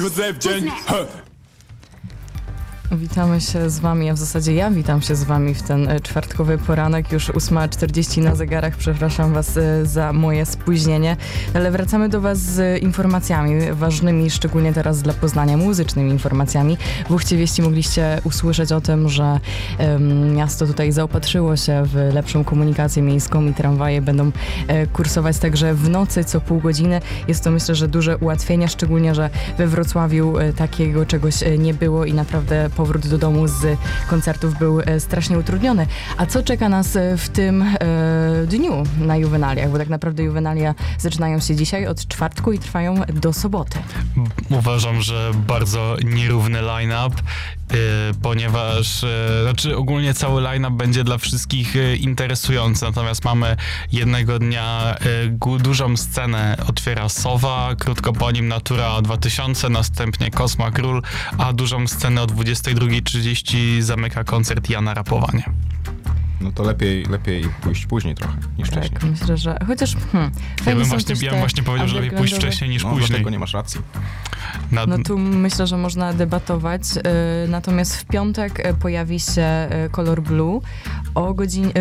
Witamy się z wami, a w zasadzie ja witam się z wami w ten czwartkowy poranek, już 8:40 na zegarach, przepraszam was za moje spóźnienie, ale wracamy do was z informacjami ważnymi, szczególnie teraz dla Poznania, muzycznymi informacjami. W Uchcie Wieści mogliście usłyszeć o tym, że miasto tutaj zaopatrzyło się w lepszą komunikację miejską i tramwaje będą kursować także w nocy co pół godziny. Jest to, myślę, że duże ułatwienie, szczególnie, że we Wrocławiu takiego czegoś nie było i naprawdę powrót do domu z koncertów był strasznie utrudniony. A co czeka nas w tym dniu na juwenaliach? Bo tak naprawdę juwenalia zaczynają się dzisiaj od czwartku i trwają do soboty. Uważam, że bardzo nierówny line-up, ponieważ ogólnie cały line-up będzie dla wszystkich interesujący, natomiast mamy jednego dnia dużą scenę, otwiera Sowa, krótko po nim Natura 2000, następnie Kosma Król, a dużą scenę o 22:30 zamyka koncert Jana Rapowanie. No to lepiej pójść później trochę niż wcześniej. Tak, myślę, że chociaż Ja bym właśnie powiedział, że lepiej pójść wcześniej niż później. Dlatego nie masz racji. No tu myślę, że można debatować. Natomiast w piątek pojawi się Color Blue o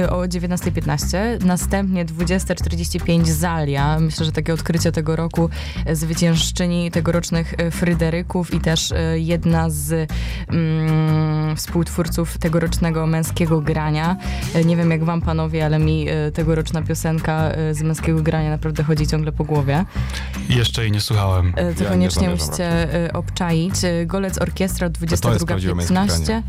19:15. Następnie 20:45 Zalia. Myślę, że takie odkrycie tego roku, zwyciężczyni tegorocznych Fryderyków i też jedna z współtwórców tegorocznego Męskiego Grania. Nie wiem jak wam, panowie, ale mi tegoroczna piosenka z Męskiego Grania naprawdę chodzi ciągle po głowie. Jeszcze jej nie słuchałem. To koniecznie musicie obczaić. Golec Orkiestra 22:15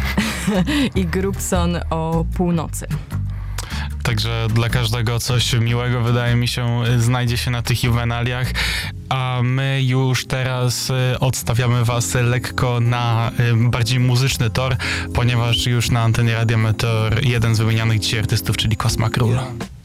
i Grubson o północy. Także dla każdego coś miłego, wydaje mi się, znajdzie się na tych juwenaliach, a my już teraz odstawiamy was lekko na bardziej muzyczny tor, ponieważ już na antenie Radia Meteor jeden z wymienianych dzisiaj artystów, czyli Kosma Król.